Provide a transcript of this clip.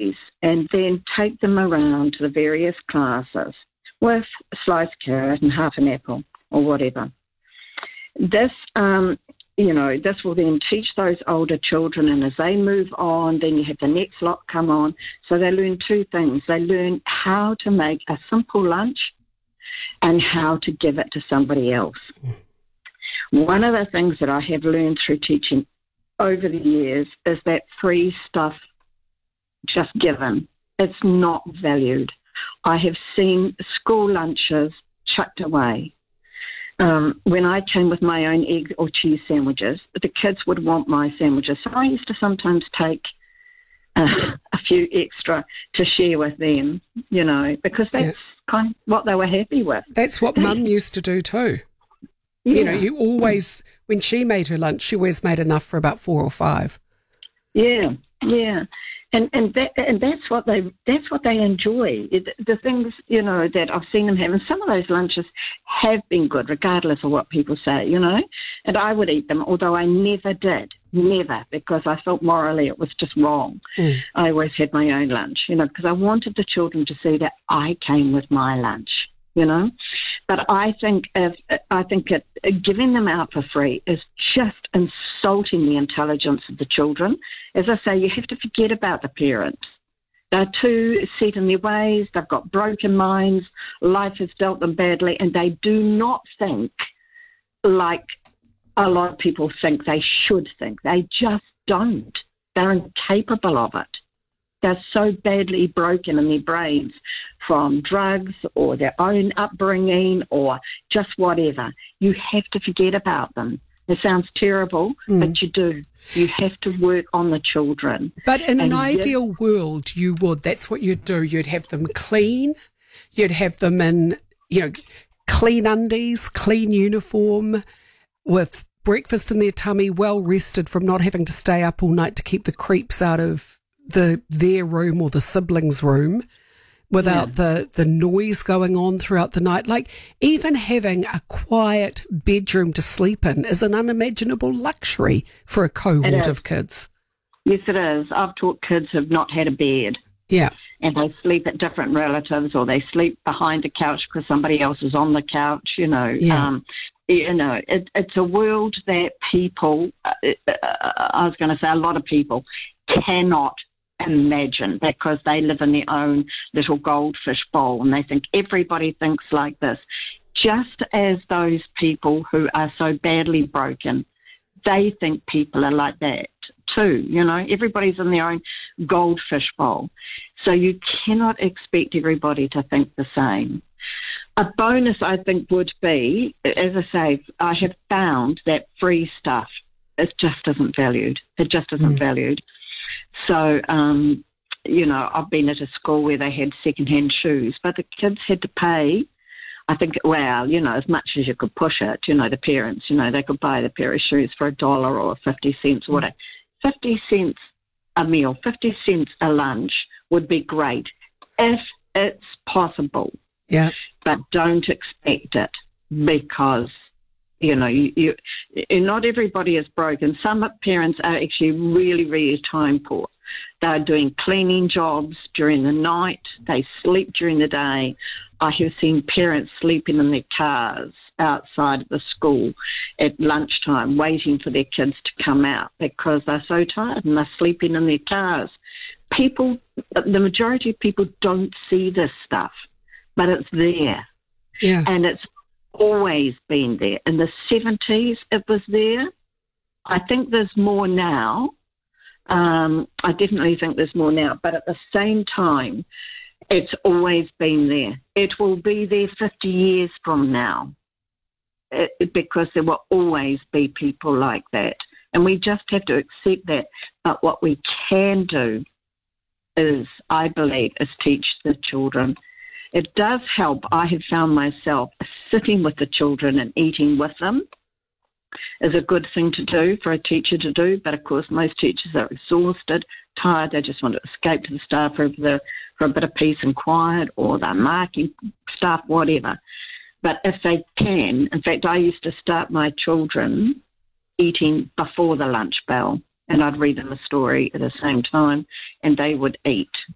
days and then take them around to the various classes with a sliced carrot and half an apple or whatever. This, this will then teach those older children, and as they move on, then you have the next lot come on. So they learn two things. They learn how to make a simple lunch and how to give it to somebody else. One of the things that I have learned through teaching over the years is that free stuff just given, it's not valued. I have seen school lunches chucked away. When I came with my own egg or cheese sandwiches, the kids would want my sandwiches. So I used to sometimes take a few extra to share with them, because that's kind of what they were happy with. That's what Mum used to do too. Yeah. You always, when she made her lunch, she always made enough for about 4 or 5. Yeah. And that's what they enjoy. The things, that I've seen them have. And some of those lunches have been good, regardless of what people say, And I would eat them, although I never did. Never, because I felt morally it was just wrong. I always had my own lunch, because I wanted the children to see that I came with my lunch, But I think giving them out for free is just insulting the intelligence of the children. As I say, you have to forget about the parents. They're too set in their ways. They've got broken minds. Life has dealt them badly, and they do not think like a lot of people think they should think. They just don't. They're incapable of it. They're so badly broken in their brains from drugs or their own upbringing or just whatever. You have to forget about them. It sounds terrible, but you do. You have to work on the children. But in an ideal world, you would. That's what you'd do. You'd have them clean. You'd have them in, clean undies, clean uniform, with breakfast in their tummy, well rested from not having to stay up all night to keep the creeps out of their room or the siblings' room, without the noise going on throughout the night. Like, even having a quiet bedroom to sleep in is an unimaginable luxury for a cohort of kids. Yes, it is. I've taught kids who've not had a bed. Yeah. And they sleep at different relatives, or they sleep behind the couch because somebody else is on the couch, Yeah. It's a world that people, I was going to say a lot of people, cannot imagine, because they live in their own little goldfish bowl and they think everybody thinks like this. Just as those people who are so badly broken, they think people are like that too. Everybody's in their own goldfish bowl. So you cannot expect everybody to think the same. A bonus, I think, would be, as I say, I have found that free stuff, it just isn't valued. It just isn't valued. So, I've been at a school where they had second-hand shoes, but the kids had to pay, I think, as much as you could push it, the parents, they could buy the pair of shoes for $1 or 50 cents, whatever. 50 cents a meal, 50 cents a lunch would be great if it's possible. Yeah. But don't expect it, because not everybody is broken. Some parents are actually really, really time poor. They're doing cleaning jobs during the night. They sleep during the day. I have seen parents sleeping in their cars outside of the school at lunchtime, waiting for their kids to come out because they're so tired and they're sleeping in their cars. The majority of people don't see this stuff, but it's there. Yeah. And it's always been there. In the 70s, it was there. I think there's more now. I definitely think there's more now. But at the same time, it's always been there. It will be there 50 years from now, because there will always be people like that. And we just have to accept that. But what we can do is, I believe, is teach the children. It does help. I have found myself sitting with the children and eating with them is a good thing to do for a teacher to do. But, of course, most teachers are exhausted, tired. They just want to escape to the staff room for a bit of peace and quiet, or they're marking stuff, whatever. But if they can, in fact, I used to start my children eating before the lunch bell, and I'd read them a story at the same time, and they would eat.